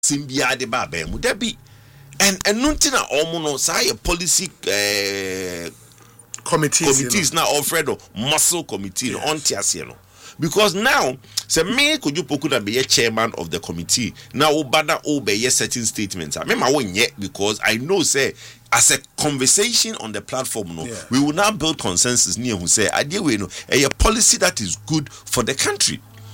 Simbia de Babe, would there be? And Nuntina Omono, say a policy committees now Alfredo muscle committee on Tiasiano. Because now, say me could you could be a chairman of the committee. Now Obada obey certain statements. I remember one yet because I know say as a conversation on the platform, we will now build consensus near who say I deal with a policy that is good for the country.